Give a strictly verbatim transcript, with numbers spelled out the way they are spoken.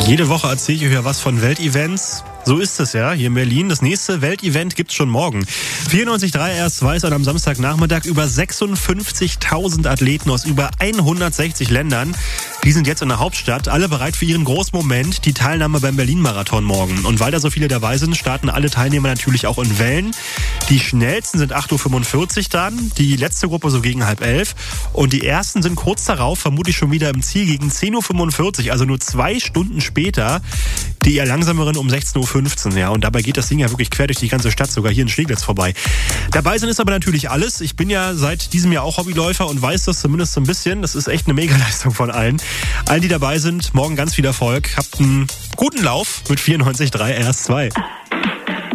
Jede Woche erzähle ich euch ja was von Weltevents. So ist es ja hier in Berlin. Das nächste Weltevent gibt's schon morgen. vierundneunzig Komma drei R S zwei ist am Samstagnachmittag über sechsundfünfzigtausend Athleten aus über hundertsechzig Ländern. Die sind jetzt in der Hauptstadt, alle bereit für ihren großen Moment, die Teilnahme beim Berlin-Marathon morgen. Und weil da so viele dabei sind, starten alle Teilnehmer natürlich auch in Wellen. Die schnellsten sind acht Uhr fünfundvierzig dann, die letzte Gruppe so gegen halb elf. Und die ersten sind kurz darauf, vermutlich schon wieder im Ziel, gegen zehn Uhr fünfundvierzig, also nur zwei Stunden später. Die eher langsameren um sechzehn Uhr fünfzehn, ja. Und dabei geht das Ding ja wirklich quer durch die ganze Stadt, sogar hier in Steglitz vorbei. Dabei sind ist aber natürlich alles. Ich bin ja seit diesem Jahr auch Hobbyläufer und weiß das zumindest so ein bisschen. Das ist echt eine Megaleistung von allen. Allen, die dabei sind, morgen ganz viel Erfolg. Habt einen guten Lauf mit vierundneunzig Komma drei R S zwei.